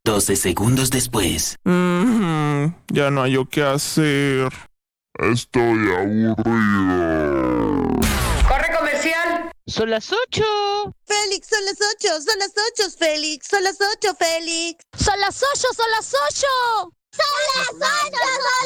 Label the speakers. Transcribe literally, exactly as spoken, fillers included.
Speaker 1: doce segundos después.
Speaker 2: Mm, ya no hay yo qué hacer.
Speaker 3: Estoy aburrido.
Speaker 4: ¡Corre comercial!
Speaker 5: ¡Son las ocho!
Speaker 6: Félix, son las ocho, son las ocho, Félix, son las ocho, Félix.
Speaker 7: ¡Son las ocho, son las ocho!
Speaker 6: ¡Son las ocho!